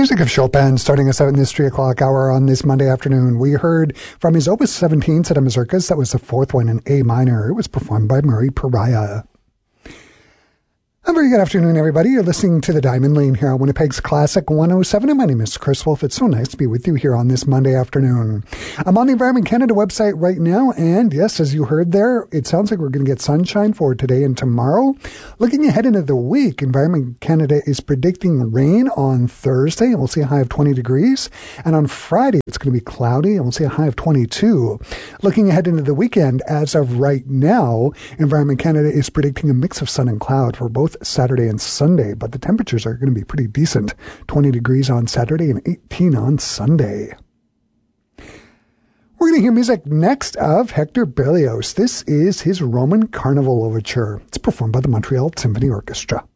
Music of Chopin starting us out in this 3 o'clock hour on this Monday afternoon. We heard from his Opus 17 set of mazurkas. That was the fourth one in A minor. It was performed by Murray Pariah. A very good afternoon, everybody. You're listening to The Diamond Lane here on Winnipeg's Classic 107, and my name is Chris Wolf. It's so nice to be with you here on this Monday afternoon. I'm on the Environment Canada website right now, and yes, as you heard there, it sounds like we're going to get sunshine for today and tomorrow. Looking ahead into the week, Environment Canada is predicting rain on Thursday, and we'll see a high of 20 degrees, and on Friday, it's going to be cloudy, and we'll see a high of 22. Looking ahead into the weekend, as of right now, Environment Canada is predicting a mix of sun and cloud for both Saturday and Sunday, but the temperatures are going to be pretty decent. 20 degrees on Saturday and 18 on Sunday. We're going to hear music next of Hector Berlioz. This is his Roman Carnival Overture. It's performed by the Montreal Symphony Orchestra.